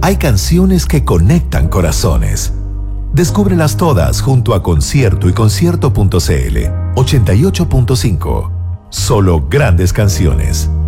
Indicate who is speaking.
Speaker 1: hay canciones que conectan corazones. Descúbrelas todas junto a Concierto y Concierto.cl 88.5. Solo grandes canciones.